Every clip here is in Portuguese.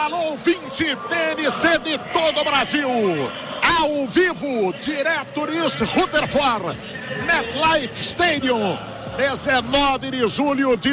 Alô, 20 TMC de todo o Brasil. Ao vivo, direto de Rutherford, MetLife Stadium. 19 de julho de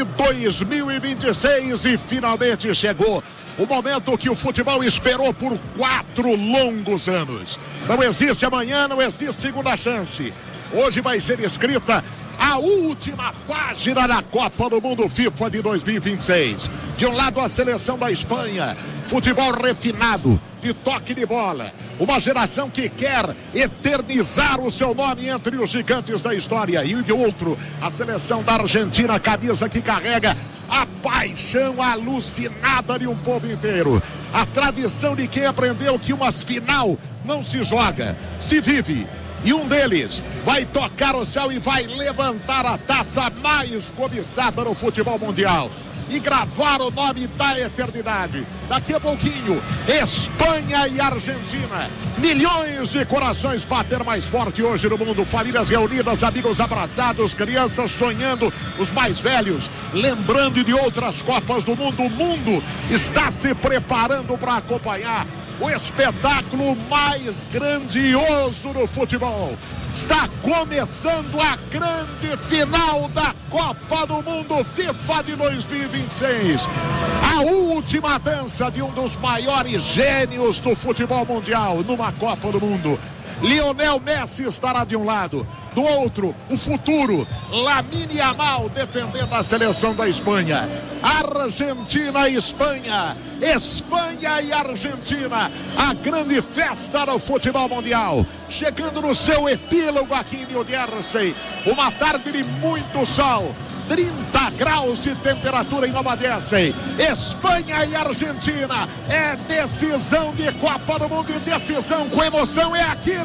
2026 e finalmente chegou o momento que o futebol esperou por 4 longos anos. Não existe amanhã, não existe segunda chance. Hoje vai ser escrita a última página da Copa do Mundo FIFA de 2026. De um lado, a seleção da Espanha, futebol refinado, de toque de bola. Uma geração que quer eternizar o seu nome entre os gigantes da história. E de outro, a seleção da Argentina, a camisa que carrega a paixão alucinada de um povo inteiro. A tradição de quem aprendeu que uma final não se joga, se vive. E um deles vai tocar o céu e vai levantar a taça mais cobiçada no futebol mundial e gravar o nome da eternidade. Daqui a pouquinho, Espanha e Argentina. Milhões de corações bater mais forte hoje no mundo. Famílias reunidas, amigos abraçados, crianças sonhando, os mais velhos lembrando de outras Copas do Mundo. O mundo está se preparando para acompanhar o espetáculo mais grandioso do futebol. Está começando a grande final da Copa do Mundo FIFA de 2026. A última dança de um dos maiores gênios do futebol mundial numa Copa do Mundo. Lionel Messi estará de um lado, do outro, o futuro, Lamine Yamal defendendo a seleção da Espanha. Argentina e Espanha, Espanha e Argentina, a grande festa do futebol mundial, chegando no seu epílogo aqui em New Jersey. Uma tarde de muito sol, 30 graus de temperatura em Nova Jersey. Espanha e Argentina, é decisão de Copa do Mundo e decisão com emoção é aqui